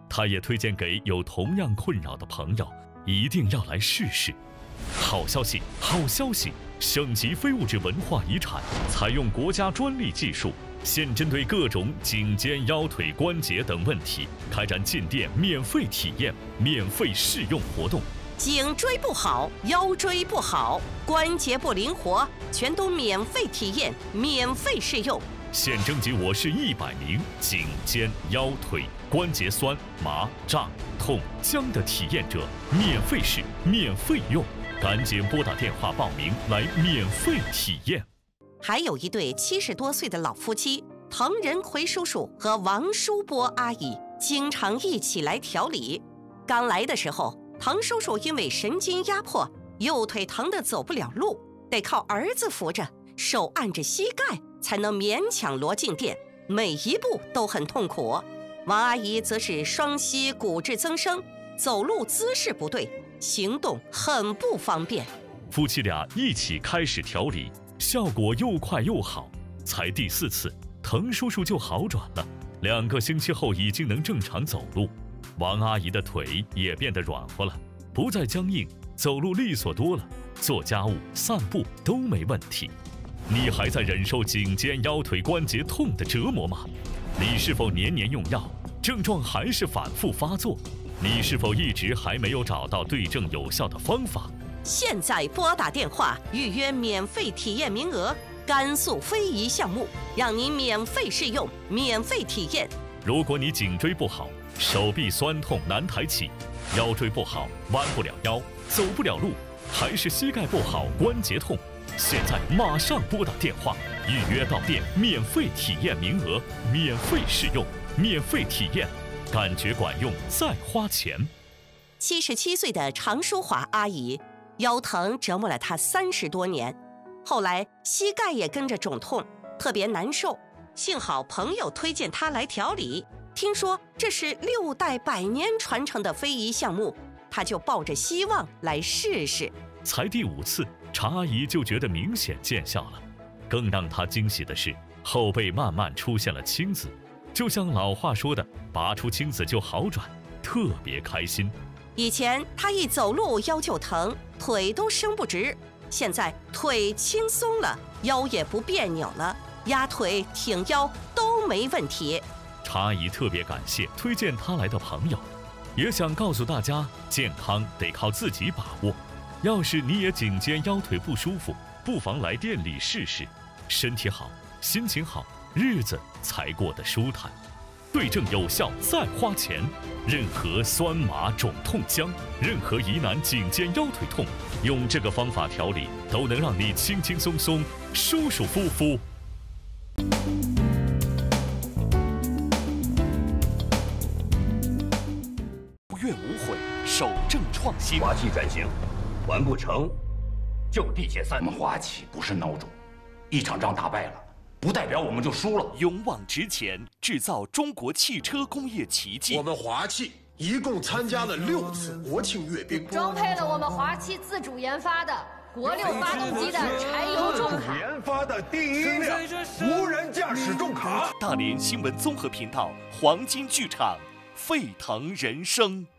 他也推荐给有同样困扰的朋友，一定要来试试。好消息，好消息！省级非物质文化遗产采用国家专利技术，现针对各种颈肩腰腿关节等问题开展进店免费体验、免费试用活动。 颈椎不好，腰椎不好，关节不灵活，全都免费体验、免费试用。 现征集我市100名颈肩腰腿关节酸、麻、胀、痛、僵的体验者，免费试、免费用，赶紧拨打电话报名来免费体验。 还有一对70多岁的老夫妻，滕仁奎叔叔和王淑波阿姨经常一起来调理。刚来的时候，滕叔叔因为神经压迫，右腿疼得走不了路，得靠儿子扶着，手按着膝盖才能勉强挪进店，每一步都很痛苦。王阿姨则是双膝骨质增生，走路姿势不对，行动很不方便。 夫妻俩一起开始调理，效果又快又好。才第4次，滕叔叔就好转了，2个星期后已经能正常走路。王阿姨的腿也变得软和了，不再僵硬，走路利索多了，做家务、散步都没问题。你还在忍受颈肩腰腿关节痛的折磨吗？你是否年年用药，症状还是反复发作？你是否一直还没有找到对症有效的方法？ 现在拨打电话预约免费体验名额，甘肃非遗项目，让您免费试用、免费体验。 如果你颈椎不好，手臂酸痛难抬起，腰椎不好弯不了腰，走不了路，还是膝盖不好关节痛，现在马上拨打电话预约到店，免费体验名额，免费试用，免费体验，感觉管用再花钱。 77岁的常淑华阿姨，腰疼折磨了她30多年，后来膝盖也跟着肿痛，特别难受。幸好朋友推荐她来调理，听说这是6代100年传承的非遗项目，她就抱着希望来试试。 才第5次，查阿姨就觉得明显见效了。更让她惊喜的是，后背慢慢出现了青紫，就像老话说的，拔出青紫就好转，特别开心。 以前她一走路腰就疼，腿都伸不直，现在腿轻松了，腰也不别扭了，压腿挺腰都没问题。 查阿姨特别感谢推荐她来的朋友，也想告诉大家，健康得靠自己把握。要是你也颈肩腰腿不舒服，不妨来店里试试，身体好，心情好，日子才过得舒坦。对症有效再花钱，任何酸麻肿痛僵，任何疑难颈肩腰腿痛，用这个方法调理，都能让你轻轻松松、舒舒服服。 无怨无悔，守正创新。 华企转型完不成，就地解散。 我们华企不是孬种，一场仗打败了，不代表我们就输了。 勇往直前，制造中国汽车工业奇迹。 我们华企一共参加了6次国庆阅兵， 装配了我们华企自主研发的国6发动机的柴油重卡， 研发的第1辆无人驾驶重卡。 大连新闻综合频道黄金剧场，沸腾人生。